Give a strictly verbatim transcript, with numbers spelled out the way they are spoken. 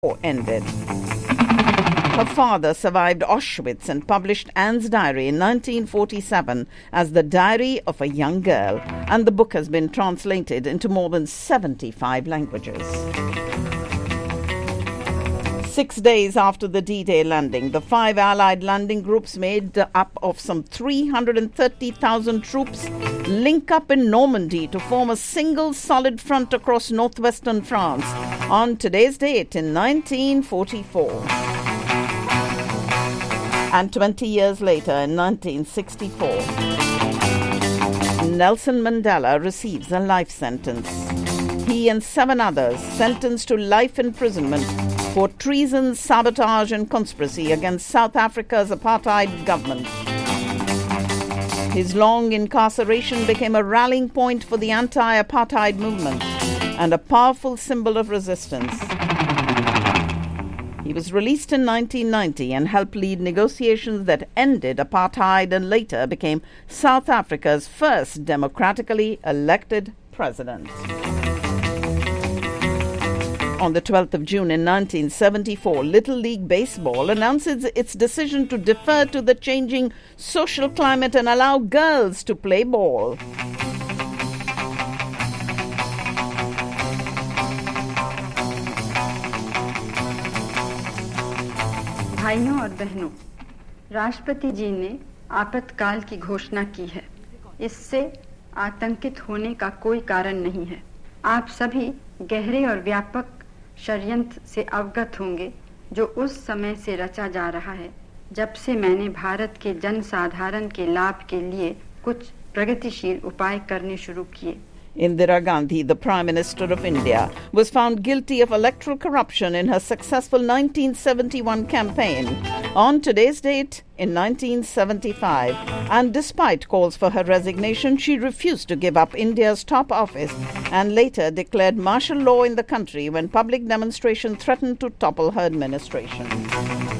ended. Her father survived Auschwitz and published Anne's diary in nineteen forty-seven as The Diary of a Young Girl, and the book has been translated into more than seventy-five languages. Six days after the D-Day landing, the five Allied landing groups made up of some three hundred thirty thousand troops link up in Normandy to form a single solid front across northwestern France on today's date in nineteen forty-four. And twenty years later, in nineteen sixty-four, Nelson Mandela receives a life sentence. He and seven others sentenced to life imprisonment for treason, sabotage and conspiracy against South Africa's apartheid government. His long incarceration became a rallying point for the anti-apartheid movement and a powerful symbol of resistance. He was released in nineteen ninety and helped lead negotiations that ended apartheid and later became South Africa's first democratically elected president. On the twelfth of June in nineteen seventy-four, Little League Baseball announces its decision to defer to the changing social climate and allow girls to play ball. भाइयों और बहनों, राष्ट्रपति जी ने आपातकाल की घोषणा की है। इससे आतंकित होने का कोई कारण नहीं है। आप सभी गहरे और व्यापक षड्यंत्र से अवगत होंगे जो उस समय से रचा जा रहा है जब से मैंने भारत के जनसाधारण के लाभ के लिए कुछ प्रगतिशील उपाय करने शुरू किए। Indira Gandhi, the Prime Minister of India, was found guilty of electoral corruption in her successful nineteen seventy-one campaign on today's date in nineteen seventy-five. And despite calls for her resignation, she refused to give up India's top office and later declared martial law in the country when public demonstration threatened to topple her administration.